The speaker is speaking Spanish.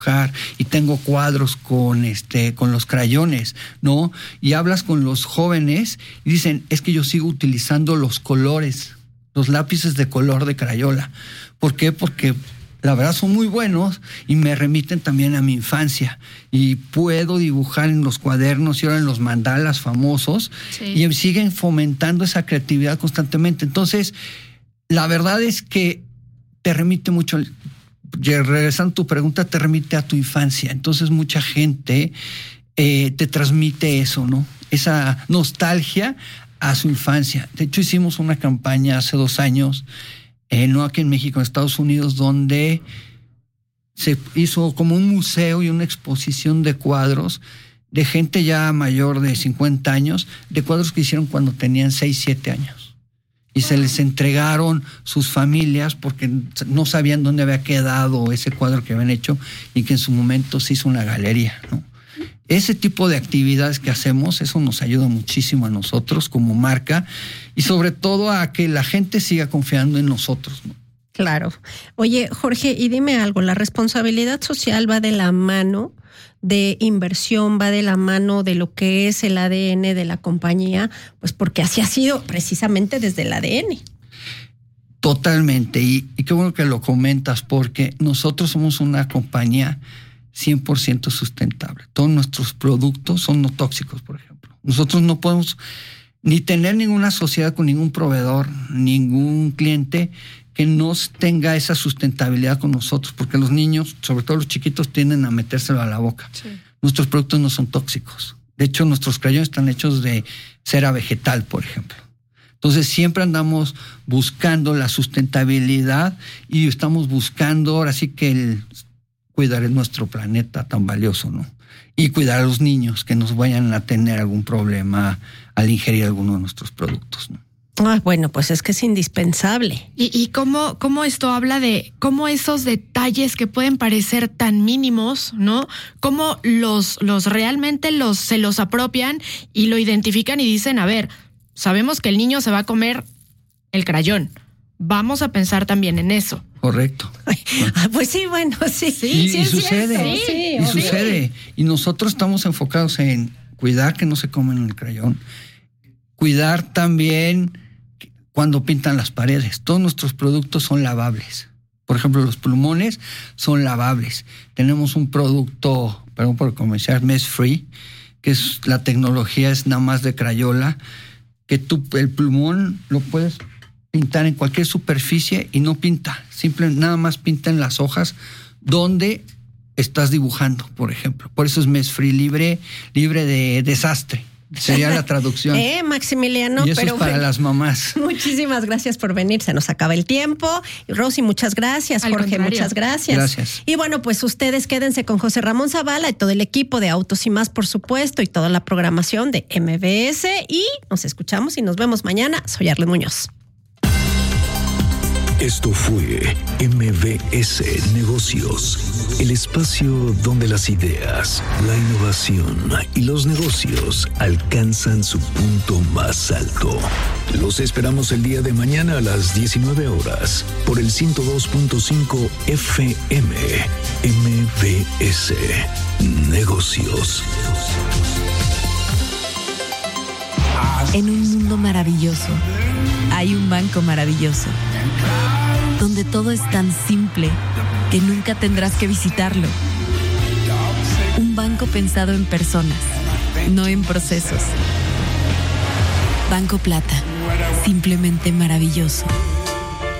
y tengo cuadros con los crayones, ¿no? Y hablas con los jóvenes y dicen, es que yo sigo utilizando los colores, los lápices de color de Crayola. ¿Por qué? Porque la verdad son muy buenos y me remiten también a mi infancia. Y puedo dibujar en los cuadernos y ahora en los mandalas famosos, sí, y siguen fomentando esa creatividad constantemente. Entonces, la verdad es que te remite mucho, regresando a tu pregunta, te remite a tu infancia. Entonces mucha gente te transmite eso, ¿no? Esa nostalgia a su infancia. De hecho, hicimos una campaña hace 2 años, no aquí en México, en Estados Unidos, donde se hizo como un museo y una exposición de cuadros de gente ya mayor de 50 años, de cuadros que hicieron cuando tenían 6, 7 años. Y se les entregaron sus familias porque no sabían dónde había quedado ese cuadro que habían hecho y que en su momento se hizo una galería, ¿no? Ese tipo de actividades que hacemos, eso nos ayuda muchísimo a nosotros como marca y sobre todo a que la gente siga confiando en nosotros, ¿no? Claro. Oye, Jorge, y dime algo, ¿la responsabilidad social va de la mano de inversión, va de la mano de lo que es el ADN de la compañía? Pues porque así ha sido precisamente desde el ADN. Totalmente, y qué bueno que lo comentas, porque nosotros somos una compañía 100% sustentable. Todos nuestros productos son no tóxicos, por ejemplo. Nosotros no podemos ni tener ninguna sociedad con ningún proveedor, ningún cliente que no tenga esa sustentabilidad con nosotros, porque los niños, sobre todo los chiquitos, tienden a metérselo a la boca. Sí. Nuestros productos no son tóxicos. De hecho, nuestros crayones están hechos de cera vegetal, por ejemplo. Entonces, siempre andamos buscando la sustentabilidad y estamos buscando, ahora sí que cuidar nuestro planeta tan valioso, ¿no? Y cuidar a los niños que nos vayan a tener algún problema al ingerir alguno de nuestros productos, ¿no? Bueno, pues es que es indispensable. ¿Y cómo esto habla de cómo esos detalles que pueden parecer tan mínimos, ¿no? Cómo los realmente se los apropian y lo identifican y dicen, a ver, sabemos que el niño se va a comer el crayón. Vamos a pensar también en eso. Correcto. Pues sí, bueno, sí. Y sucede. Y sucede. Y nosotros estamos enfocados en cuidar que no se comen el crayón. Cuidar también cuando pintan las paredes. Todos nuestros productos son lavables. Por ejemplo, los plumones son lavables. Tenemos un producto, perdón por comenzar, Mess Free, que es la tecnología es nada más de Crayola, que el plumón lo puedes pintar en cualquier superficie y no pinta. Nada más pinta en las hojas donde estás dibujando, por ejemplo. Por eso es Mess Free, libre de desastre. Sería la traducción. Maximiliano. Y eso es para las mamás. Muchísimas gracias por venir. Se nos acaba el tiempo. Y Rosy, muchas gracias. Jorge, muchas gracias. Gracias. Y bueno, pues ustedes quédense con José Ramón Zavala y todo el equipo de Autos y Más, por supuesto, y toda la programación de MBS. Y nos escuchamos y nos vemos mañana. Soy Arlen Muñoz. Esto fue MBS Negocios, el espacio donde las ideas, la innovación y los negocios alcanzan su punto más alto. Los esperamos el día de mañana a las 19 horas por el 102.5 FM MBS Negocios. En un mundo maravilloso, hay un banco maravilloso, donde todo es tan simple que nunca tendrás que visitarlo. Un banco pensado en personas, no en procesos. Banco Plata, simplemente maravilloso.